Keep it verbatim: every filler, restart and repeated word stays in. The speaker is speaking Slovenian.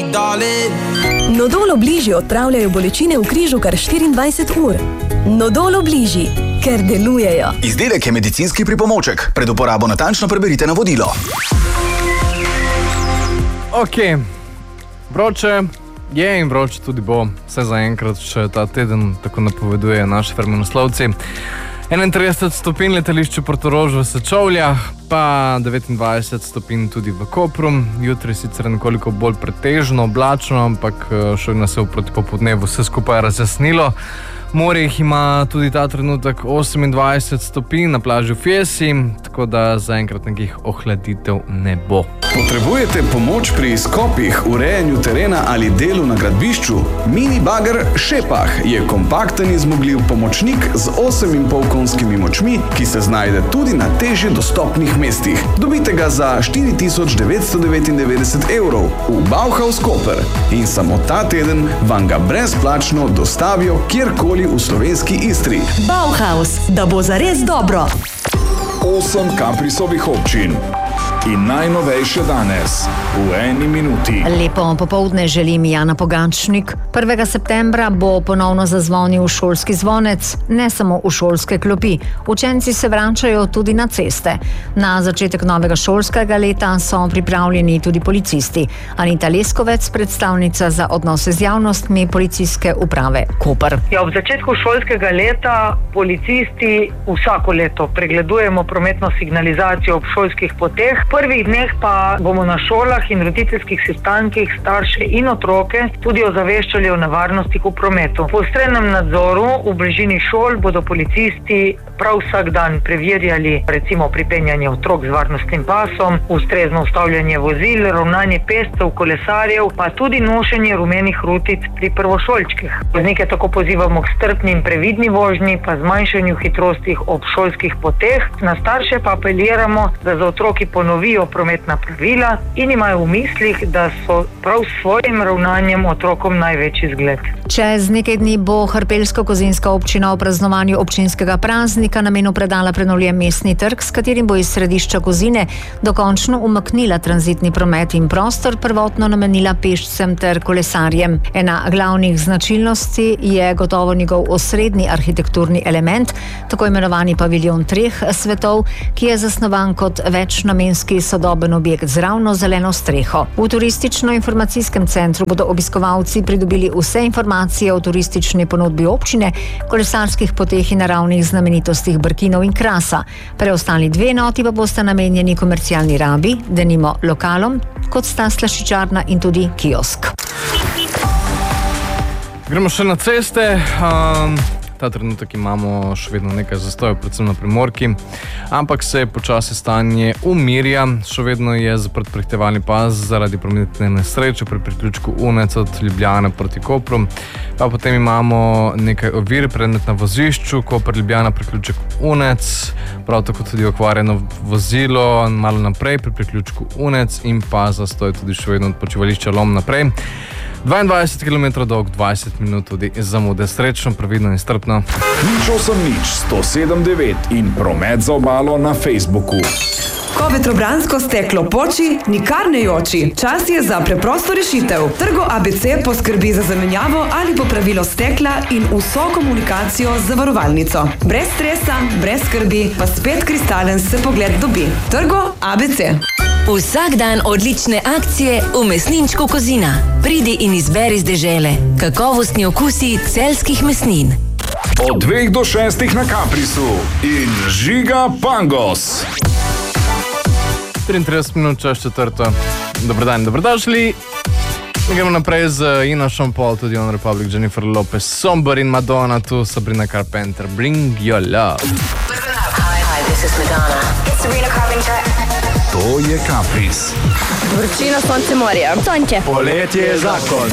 Nodol Obliži odpravljajo bolečine v križu kar štiriindvajset ur. Nodol Obliži, ker delujejo. Izdelek je medicinski pripomoček. Pred uporabo natančno preberite navodilo. Ok, vroče je in vroče tudi bo. Vse zaenkrat še ta teden, tako napoveduje naši vremenoslovci. enaintrideset stopinj letališče Portorož v Sečovljah, pa devetindvajset stopinj tudi v Kopru. Jutri sicer nekoliko bolj pretežno, oblačno, ampak še nas je proti popoldnevu vse skupaj razjasnilo. Morje jih ima tudi ta trenutek osemindvajset stopinj na plaži v Fiesi, tako da zaenkrat nekih ohladitev ne bo. Potrebujete pomoč pri izkopih, urejanju terena ali delu na gradbišču? Mini bager Šepah je kompakten in zmogljiv pomočnik z osem in pol konjskimi močmi, ki se znajde tudi na težje dostopnih mestih. Dobite ga za štiri tisoč devetsto devetindevetdeset evrov v Bauhaus Koper in samo ta teden vam ga brezplačno dostavijo kjerkoli v slovenski Istri. Bauhaus, da bo zares dobro. Osem Kaprisovih občin. In najnovejše danes, v eni minuti. Lepo popoldne želim Jana Pogačnik. prvega septembra bo ponovno zazvonil šolski zvonec, ne samo v šolske klopi. Učenci se vračajo tudi na ceste. Na začetek novega šolskega leta so pripravljeni tudi policisti. Anita Leskovec, predstavnica za odnose z javnostmi policijske uprave Koper. Ja, ob začetku šolskega leta policisti vsako leto pregledujemo prometno signalizacijo ob šolskih poteh. V prvih dneh pa bomo na šolah in roditeljskih sestankih starše in otroke tudi ozaveščali o nevarnostih v prometu. Po ostrenem nadzoru v bližini šol bodo policisti prav vsak dan preverjali recimo pripenjanje otrok z varnostnim pasom, ustrezno ustavljanje vozil, ravnanje pešcev, kolesarjev, pa tudi nošenje rumenih rutic pri prvošolčkih. Voznike tako pozivamo k strpni in previdni vožnji, pa zmanjšanju hitrosti ob šolskih poteh. Na starše pa apeliramo, da za otroki ponovijo prometna pravila in imajo v mislih, da so prav s svojim ravnanjem otrokom največji zgled. Čez nekaj dni bo hrpeljsko-kozinska občina v praznovanju občinskega praznika namenu predala prenovljen mestni trg, s katerim bo iz središča Kozine dokončno umaknila tranzitni promet in prostor prvotno namenila pešcem ter kolesarjem. Ena glavnih značilnosti je gotovo njegov osrednji arhitekturni element, tako imenovani paviljon treh svetov, ki je zasnovan kot večnamenski sodoben objekt z ravno zeleno streho. V turistično-informacijskem centru bodo obiskovalci pridobili vse informacije o turistični ponudbi občine, kolesarskih poteh in naravnih znamenitostih Brkinov in Krasa. Preostali dve enoti pa bosta namenjeni komercialni rabi, denimo lokalom, kot sta slaščičarna in tudi kiosk. Gremo še na ceste. Um... Ta trenutek imamo še vedno nekaj zastojev, predvsem na Primorki, ampak se počasi stanje umirja. Še vedno je zaprt prehitevalni pas zaradi prometne nesreče pri priključku Unec od Ljubljane proti Kopru. Pa potem imamo nekaj ovir, predmet na vozišču, Koper Ljubljana priključek Unec, prav tako tudi okvarjeno vozilo malo naprej pri priključku Unec in pa zastoj tudi še vedno od počivališča Lom naprej. dvaindvajset kilometrov dolg, dvajset minut tudi zamude. Srečno, previdno in strpno. Nič osem nič, sto sedem devet in promet za obalo na Facebooku. Ko vetrobransko steklo poči, nikar ne joči. Čas je za preprosto rešitev. Trgo A B C poskrbi za zamenjavo ali popravilo stekla in vso komunikacijo z zavarovalnico. Brez stresa, brez skrbi, pa spet kristalen se pogled dobi. Trgo A B C. Vsak dan odlične akcije v mesninčku Kozina. Pridi in izberi z dežele. Kakovostni okusi celjskih mesnin. Od dveh do šestih na Kaprisu in Žiga Pangos. triintrideset minut čez četrto. Dobar dan, dobrodošli. Gremo naprej z Inošom, Paul, tudi On Republic, Jennifer Lopez, Somber in Madonna, tu Sabrina Carpenter, Bring Your Love. Hi, hi, this is Madonna. It's Sabrina Carpenter. To je Kapris. Vročina, sonce, morje. Sonče. Poletje je zakon.